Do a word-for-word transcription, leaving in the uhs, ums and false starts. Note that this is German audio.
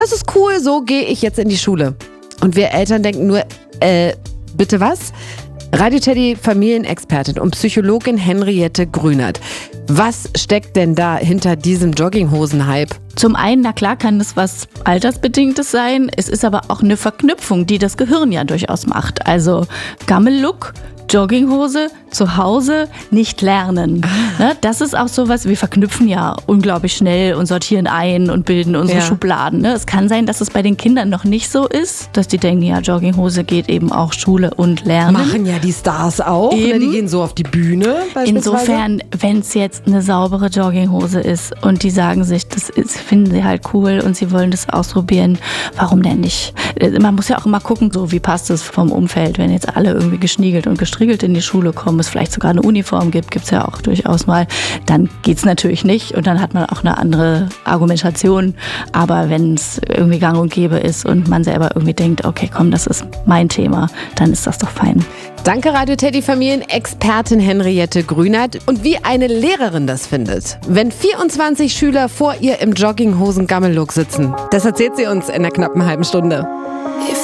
Das ist cool, so gehe ich jetzt in die Schule. Und wir Eltern denken nur, äh, bitte was? Radio Teddy Familienexpertin und Psychologin Henriette Grünert. Was steckt denn da hinter diesem Jogginghosen-Hype? Zum einen, na klar, kann es was Altersbedingtes sein. Es ist aber auch eine Verknüpfung, die das Gehirn ja durchaus macht. Also Gammellook, Jogginghose, zu Hause nicht lernen. Ne? Das ist auch sowas, wir verknüpfen ja unglaublich schnell und sortieren ein und bilden unsere Ja. Schubladen. Ne? Es kann sein, dass es bei den Kindern noch nicht so ist, dass die denken, ja, Jogginghose geht eben auch Schule und Lernen. Machen ja die Stars auch. Ne? Eben. Die gehen so auf die Bühne beispielsweise. Insofern, wenn es jetzt eine saubere Jogginghose ist und die sagen sich, das ist, finden sie halt cool und sie wollen das ausprobieren, warum denn nicht? Man muss ja auch immer gucken, so wie passt es vom Umfeld, wenn jetzt alle irgendwie geschniegelt und gestriegelt in die Schule kommen, es vielleicht sogar eine Uniform gibt, gibt es ja auch durchaus mal, dann geht es natürlich nicht und dann hat man auch eine andere Argumentation. Aber wenn es irgendwie gang und gäbe ist und man selber irgendwie denkt, okay, komm, das ist mein Thema, dann ist das doch fein. Danke Radio Teddy Familienexpertin Henriette Grünert. Und wie eine Lehrerin das findet, wenn vierundzwanzig Schüler vor ihr im Jogginghosen-Gammellook sitzen, das erzählt sie uns in einer knappen halben Stunde.